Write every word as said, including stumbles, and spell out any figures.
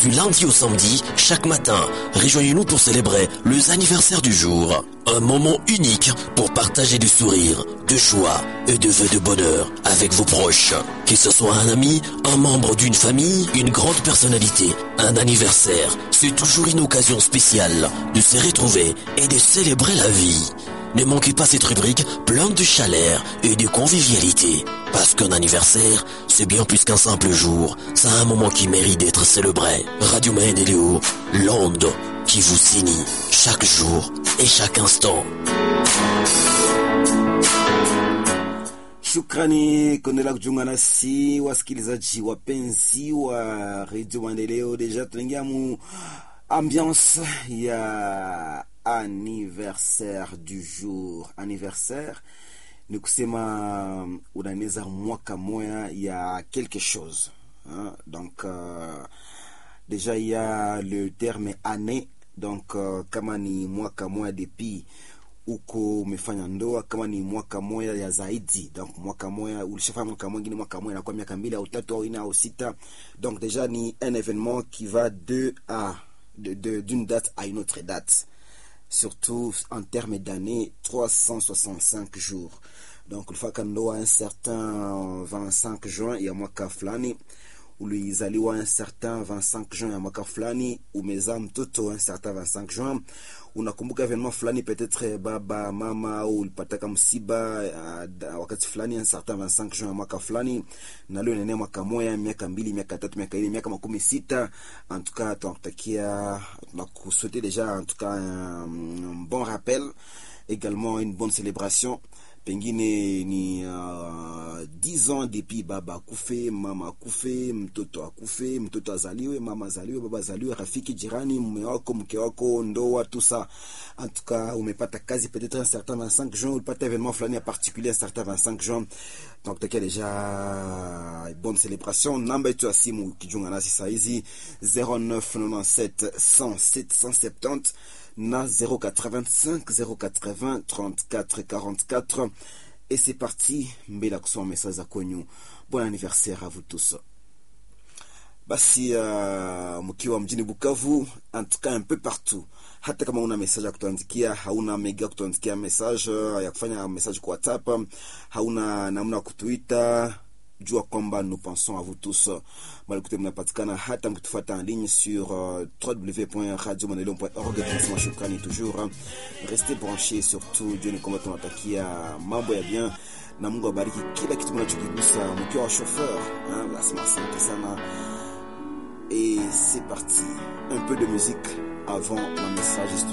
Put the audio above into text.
Du lundi au samedi, chaque matin, rejoignez-nous pour célébrer les anniversaires du jour. Un moment unique pour partager du sourire, de joie et de vœux de bonheur avec vos proches. Que ce soit un ami, un membre d'une famille, une grande personnalité, un anniversaire, c'est toujours une occasion spéciale de se retrouver et de célébrer la vie. Ne manquez pas cette rubrique pleine de chaleur et de convivialité. Parce qu'un anniversaire, c'est bien plus qu'un simple jour. C'est un moment qui mérite d'être célébré. Radio Maendeleo, l'onde qui vous signe chaque jour et chaque instant. Shukrani kuendelea kujiunga nasi wasikilizaji wapenzi wa Radio Maendeleo. Deja tunaingia mu ambiance ya anniversaire du jour. Anniversaire ni kusema unaneza mwaka moya ya quelque chose, hein? Donc euh, déjà il y a le terme année. Donc euh, kama ni mwaka moya depuis uko umefanya ndoa, kama ni mwaka moya ya zaidi, donc mwaka moya ulishafanya mwaka mwingine, mwaka moya inakuwa miaka mbili au tatu au ine au sita. Donc déjà ni un événement qui va de à de, de d'une date à une autre date. Surtout en termes d'années, trois cent soixante-cinq jours. Donc il faut qu'on ait un certain vingt-cinq juin ya mwaka fulani, ulizaliwa un certain vingt-cinq juin ya mwaka fulani, umezaa mtoto un certain vingt-cinq juin, unakumbuka événement fulani, peut-être baba mama au ulipataka msiba uh, wakati fulani un certain vingt-cinq juin ya mwaka fulani, na leo nene mwaka moya, miaka mbili, miaka tatu, miaka ine, miaka makumi sita. En tout cas tunakutakia, tunakusouhaiter déjà en tout cas un, un bon rappel, également une bonne célébration. Pengine ni uh, dix ans depuis baba kufe, mama kufe, mtoto akufe, mtoto azaliwe, mama azaliwe, baba azaliwe, rafiki, jirani, mume wako, mke wako, ndoa, tout ça. En tout cas, umepata kazi peut-être un certain vingt-cinq juin, ulipata événement flani particulier un certain vingt-cinq juin. Donc t'as déjà bonne célébration. Namba yetu ya simu kijunga nasi saa hizi zéro neuf neuf sept cent sept cent soixante-dix na zéro quatre-vingt-cinq zéro quatre-vingts trente-quatre quarante-quatre. Et c'est parti, mbela kusoma message za kwenyu. Bon anniversaire à vous tous. Basi uh, mkiwa mjini Bukavu, en tout cas un peu partout. Hata kama una message ya kutuandikia, hauna mega kutuandikia message ya kufanya message kwa WhatsApp, hauna namna kutuita, jua kwamba nous pensons à vous tous. Malikote mnapatikana hata mkitufuata en ligne sur uh, w w w point radio maendeleo point org. Tunasema shukrani toujours. Restez branchés, surtout Dieu ni kwamba tunatakia mambo ya bien na Mungu abariki kila kitu mnachokigusa. Mkiwa wa chauffeur, hein, basi asante sana. Et c'est parti. Un peu de musique avant mon message.